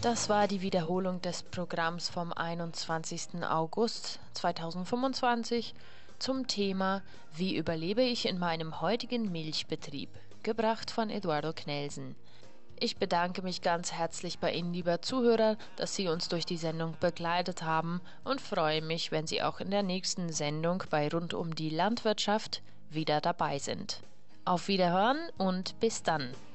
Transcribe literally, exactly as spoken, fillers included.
Das war die Wiederholung des Programms vom einundzwanzigsten August zweitausendfünfundzwanzig zum Thema Wie überlebe ich in meinem heutigen Milchbetrieb, gebracht von Eduardo Knelsen. Ich bedanke mich ganz herzlich bei Ihnen, lieber Zuhörer, dass Sie uns durch die Sendung begleitet haben und freue mich, wenn Sie auch in der nächsten Sendung bei Rund um die Landwirtschaft wieder dabei sind. Auf Wiederhören und bis dann!